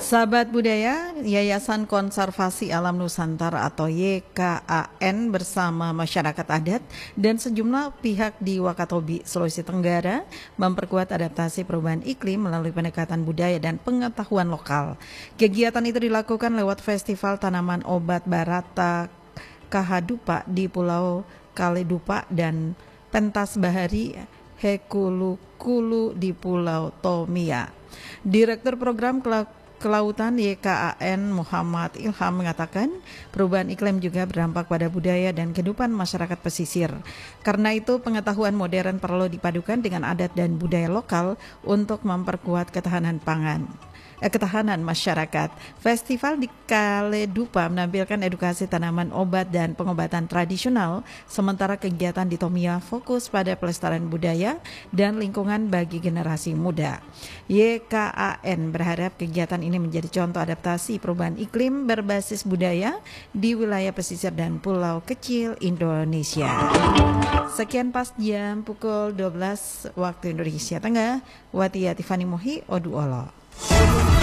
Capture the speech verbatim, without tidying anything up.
Sahabat Budaya, Yayasan Konservasi Alam Nusantara atau Y K A N bersama masyarakat adat dan sejumlah pihak di Wakatobi, Sulawesi Tenggara memperkuat adaptasi perubahan iklim melalui pendekatan budaya dan pengetahuan lokal. Kegiatan itu dilakukan lewat Festival Tanaman Obat Barata Kahadupa di Pulau Kaledupa dan Pentas Bahari Hekulukulu di Pulau Tomia. Direktur Program Kelautan Y K A N Muhammad Ilham mengatakan perubahan iklim juga berdampak pada budaya dan kehidupan masyarakat pesisir. Karena itu pengetahuan modern perlu dipadukan dengan adat dan budaya lokal untuk memperkuat ketahanan pangan. Eh, ketahanan masyarakat. Festival di Kaledupa menampilkan edukasi tanaman obat dan pengobatan tradisional, sementara kegiatan di Tomia fokus pada pelestarian budaya dan lingkungan bagi generasi muda. Y K A N berharap kegiatan ini menjadi contoh adaptasi perubahan iklim berbasis budaya di wilayah pesisir dan pulau kecil Indonesia. Sekian pas jam pukul dua belas waktu Indonesia Tengah. Watia Tiffany Mohi Oduolo.